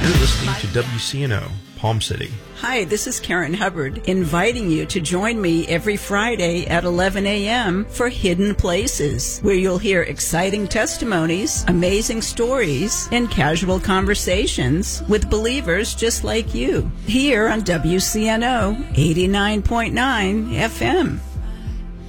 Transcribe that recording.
You're listening to WCNO, Palm City. Hi, this is Karen Hubbard, inviting you to join me every Friday at 11 a.m. for Hidden Places, where you'll hear exciting testimonies, amazing stories, and casual conversations with believers just like you, here on WCNO 89.9 FM.